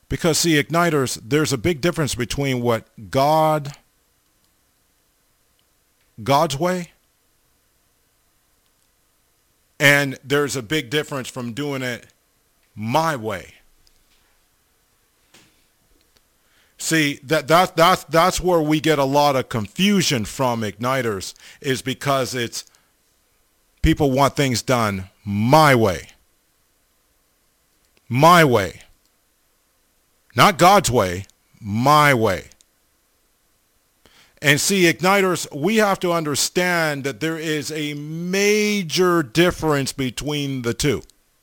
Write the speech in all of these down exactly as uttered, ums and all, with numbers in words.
Because, see, igniters, there's a big difference between what God, God's way, and there's a big difference from doing it my way. See, that, that, that, that's where we get a lot of confusion from igniters, is because it's people want things done my way. My way. Not God's way, my way. And see, igniters, we have to understand that there is a major difference between the two.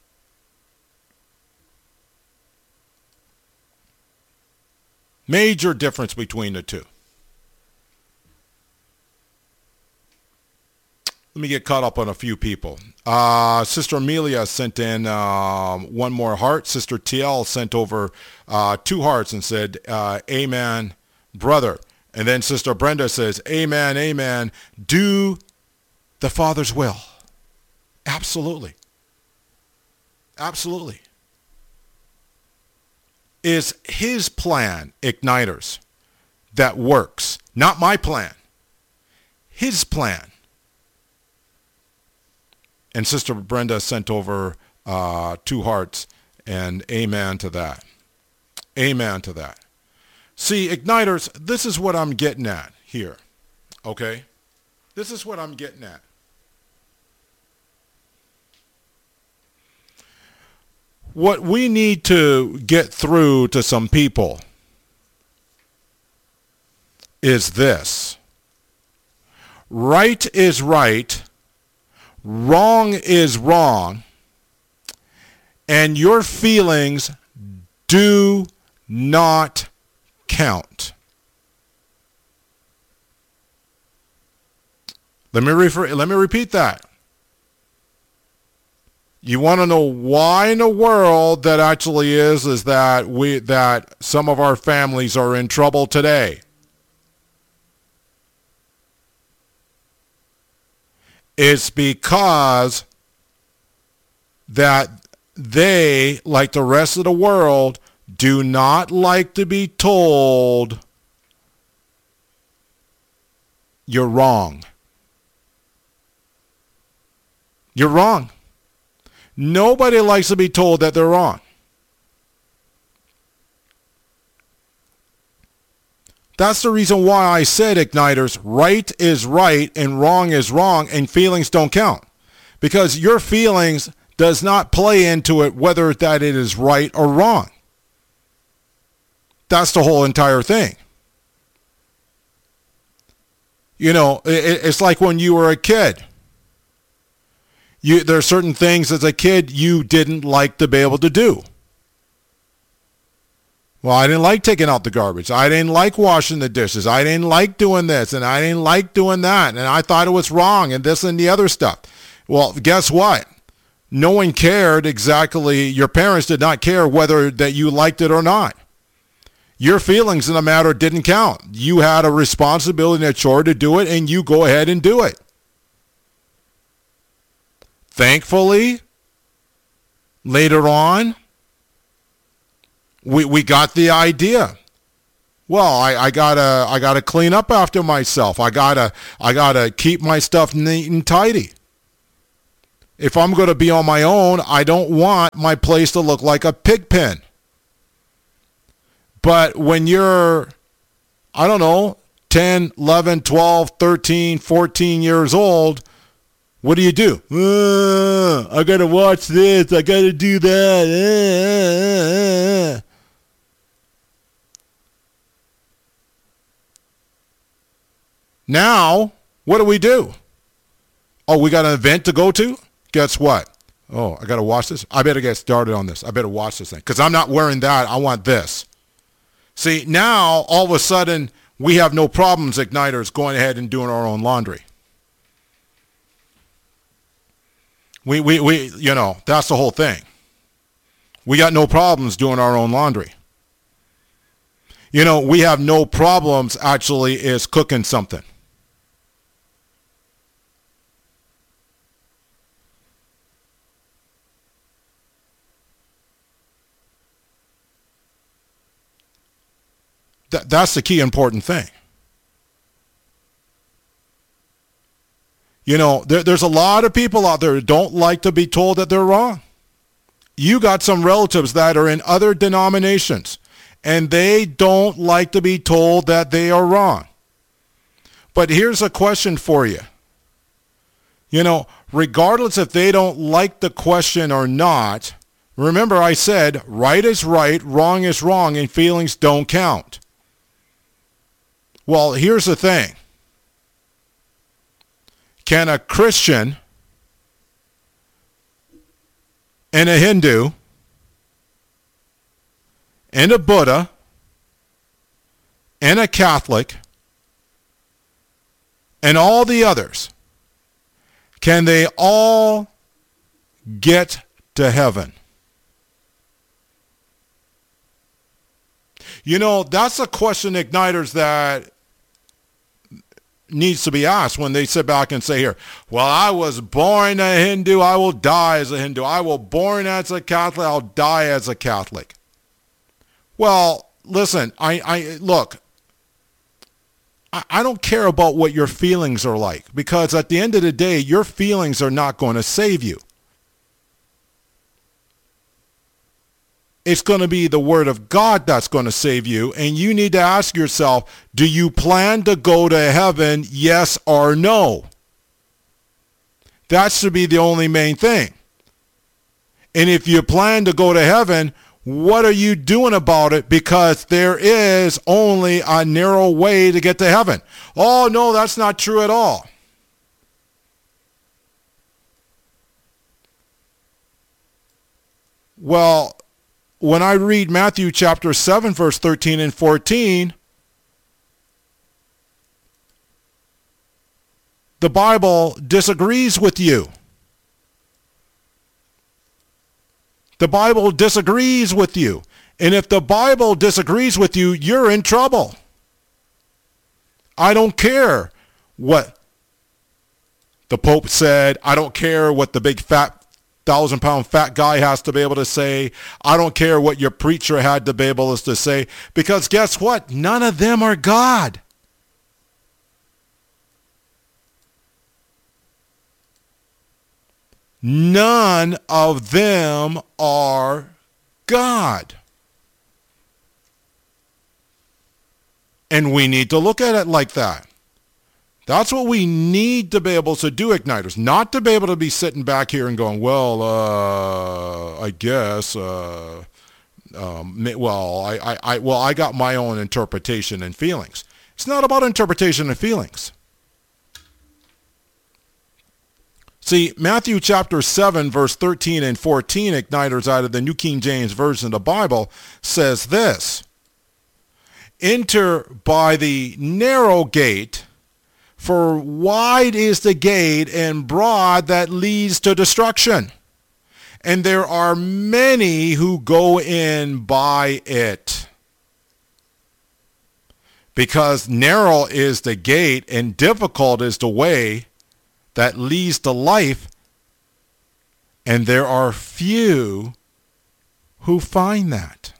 Major difference between the two. Let me get caught up on a few people. Uh, Sister Amelia sent in um, one more heart. Sister T L sent over uh, two hearts and said, uh, amen, brother. And then Sister Brenda says, amen, amen. Do the Father's will. Absolutely. Absolutely. Is his plan, igniters, that works. Not my plan. His plan. And Sister Brenda sent over uh, two hearts, and amen to that. Amen to that. See, igniters, this is what I'm getting at here, okay? This is what I'm getting at. What we need to get through to some people is this. Right is right. Wrong is wrong, and your feelings do not count. Let me refer, let me repeat that. You want to know why in the world that actually is is that we that some of our families are in trouble today. It's because that they, like the rest of the world, do not like to be told you're wrong. You're wrong. Nobody likes to be told that they're wrong. That's the reason why I said, igniters, right is right and wrong is wrong, and feelings don't count. Because your feelings does not play into it whether that it is right or wrong. That's the whole entire thing. You know, it, it's like when you were a kid. You, there are certain things as a kid you didn't like to be able to do. Well, I didn't like taking out the garbage. I didn't like washing the dishes. I didn't like doing this, and I didn't like doing that, and I thought it was wrong, and this and the other stuff. Well, guess what? No one cared exactly. Your parents did not care whether that you liked it or not. Your feelings in the matter didn't count. You had a responsibility and a chore to do it, and you go ahead and do it. Thankfully, later on, we we got the idea. Well, I, I gotta I gotta clean up after myself. I gotta I gotta keep my stuff neat and tidy. If I'm gonna be on my own, I don't want my place to look like a pig pen. But when you're, I don't know, ten, eleven, twelve, thirteen, fourteen years old, what do you do? Uh, I gotta watch this. I gotta do that. Uh, uh, uh. Now, what do we do? Oh, we got an event to go to? Guess what? Oh, I got to watch this? I better get started on this. I better watch this thing. Because I'm not wearing that. I want this. See, now, all of a sudden, we have no problems, igniters, going ahead and doing our own laundry. We, we, we, you know, that's the whole thing. We got no problems doing our own laundry. You know, we have no problems, actually, is cooking something. Th- that's the key important thing. You know, there, there's a lot of people out there who don't like to be told that they're wrong. You got some relatives that are in other denominations, and they don't like to be told that they are wrong. But here's a question for you. You know, regardless if they don't like the question or not, remember I said right is right, wrong is wrong, and feelings don't count. Well, here's the thing. Can a Christian and a Hindu and a Buddha and a Catholic and all the others, can they all get to heaven? You know, that's a question, Igniters, that needs to be asked when they sit back and say here, well, I was born a Hindu, I will die as a Hindu. I was born as a Catholic, I'll die as a Catholic. Well, listen, I, I look, I, I don't care about what your feelings are like, because at the end of the day, your feelings are not going to save you. It's going to be the Word of God that's going to save you, and you need to ask yourself, do you plan to go to heaven, yes or no? That should be the only main thing. And if you plan to go to heaven, what are you doing about it? Because there is only a narrow way to get to heaven. Oh, no, that's not true at all. Well, when I read Matthew chapter seven, verse thirteen and fourteen, the Bible disagrees with you. The Bible disagrees with you. And if the Bible disagrees with you, you're in trouble. I don't care what the Pope said. I don't care what the big fat thousand pound fat guy has to be able to say. I don't care what your preacher had to be able to say, because guess what? None of them are God. None of them are God. And we need to look at it like that. That's what we need to be able to do, Igniters. Not to be able to be sitting back here and going, well, uh, I guess, uh, um, well, I, I, I, well, I got my own interpretation and feelings. It's not about interpretation and feelings. See, Matthew chapter seven, verse thirteen and fourteen, Igniters, out of the New King James Version of the Bible, says this: enter by the narrow gate, for wide is the gate and broad that leads to destruction, and there are many who go in by it. Because narrow is the gate and difficult is the way that leads to life, and there are few who find that.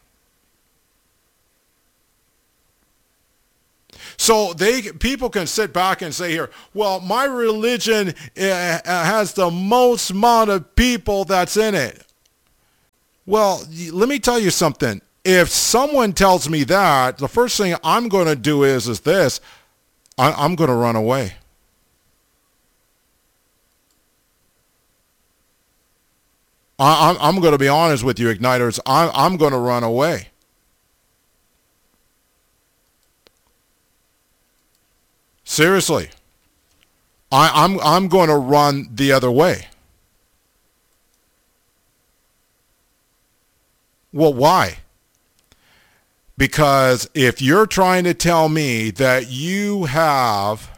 So they people can sit back and say here, well, my religion uh, has the most amount of people that's in it. Well, let me tell you something. If someone tells me that, the first thing I'm going to do is, is this. I, I'm going to run away. I, I'm, I'm going to be honest with you, Igniters. I, I'm going to run away. Seriously, I, I'm I'm going to run the other way. Well, why? Because if you're trying to tell me that you have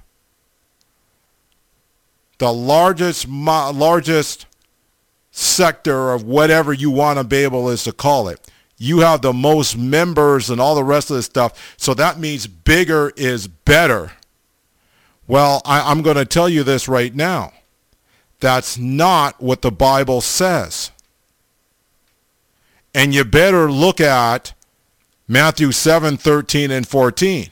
the largest largest sector of whatever you want to be able is to call it, you have the most members and all the rest of this stuff, so that means bigger is better. Well, I, I'm going to tell you this right now. That's not what the Bible says. And you better look at Matthew seven, thirteen, and fourteen.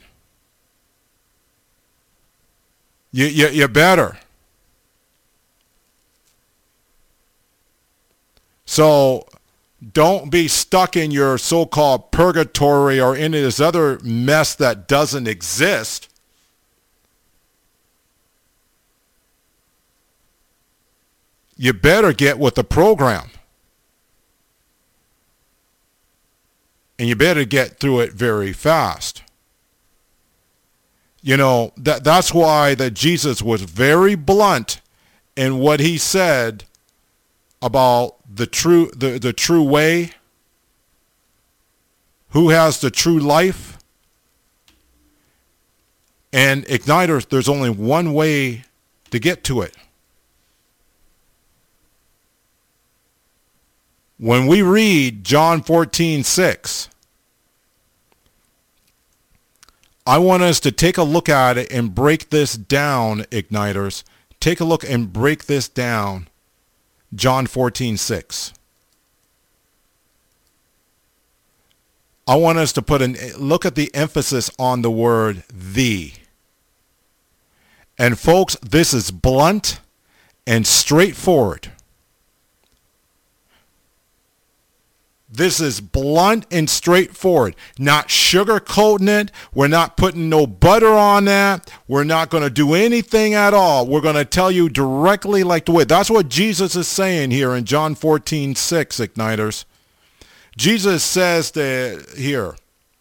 You, you, you better. So don't be stuck in your so-called purgatory or any of this other mess that doesn't exist. You better get with the program. And you better get through it very fast. You know, that that's why that Jesus was very blunt in what he said about the true the, the true way, who has the true life. And igniters, there's only one way to get to it. When we read John fourteen six, I want us to take a look at it and break this down, igniters. Take a look and break this down. John fourteen six. I want us to put an look at the emphasis on the word "the." And folks, this is blunt and straightforward. This is blunt and straightforward, not sugarcoating it. We're not putting no butter on that. We're not going to do anything at all. We're going to tell you directly like the way. That's what Jesus is saying here in John fourteen six, igniters. Jesus says that here.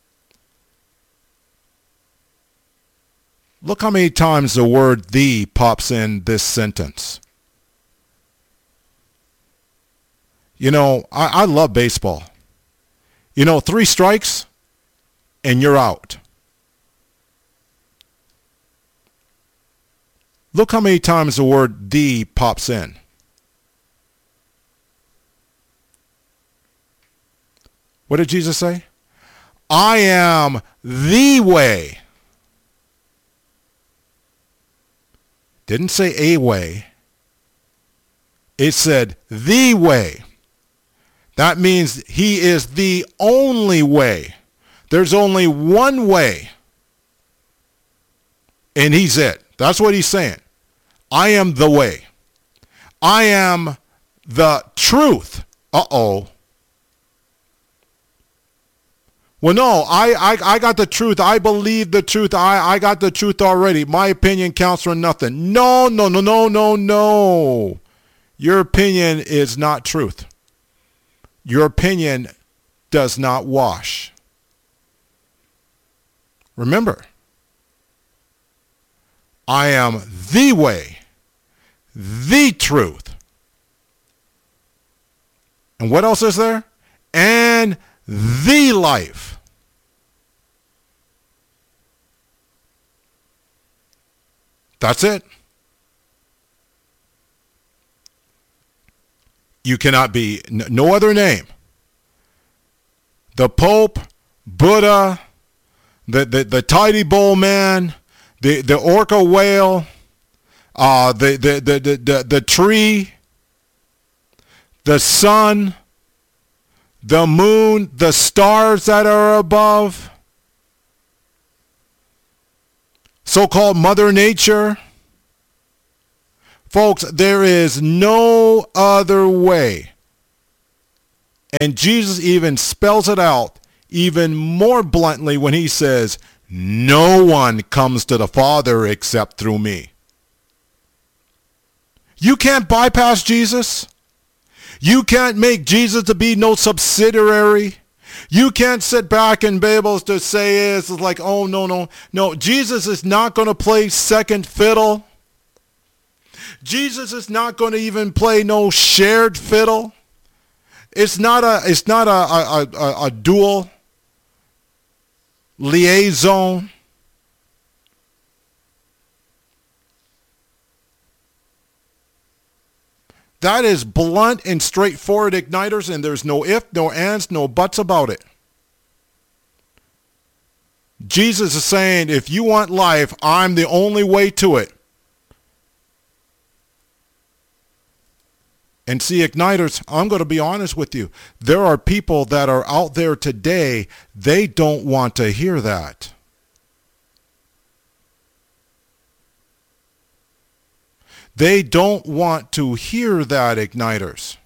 Look how many times the word "the" pops in this sentence. You know, I, I love baseball. You know, three strikes and you're out. Look how many times the word "the" pops in. What did Jesus say? I am the way. Didn't say a way. It said the way. That means he is the only way. There's only one way. And he's it. That's what he's saying. I am the way. I am the truth. Uh-oh. Well, no, I, I, I got the truth. I believe the truth. I, I got the truth already. My opinion counts for nothing. No, no, no, no, no, no. Your opinion is not truth. Your opinion does not wash. Remember, I am the way, the truth. And what else is there? And the life. That's it. You cannot be no other name. The Pope, Buddha, the, the, the tidy bowl man, the, the orca whale, uh, the, the, the, the, the, the tree, the sun, the moon, the stars that are above, so-called Mother Nature. Folks, there is no other way. And Jesus even spells it out even more bluntly when he says, no one comes to the Father except through me. You can't bypass Jesus. You can't make Jesus to be no subsidiary. You can't sit back and be able to say it's like, oh, no, no. No, Jesus is not going to play second fiddle. Jesus is not going to even play no shared fiddle. It's not a it's not a, a, a, a dual liaison. That is blunt and straightforward, igniters, and there's no if, no ands, no buts about it. Jesus is saying, if you want life, I'm the only way to it. And see, Igniters, I'm going to be honest with you. There are people that are out there today, they don't want to hear that. They don't want to hear that, Igniters.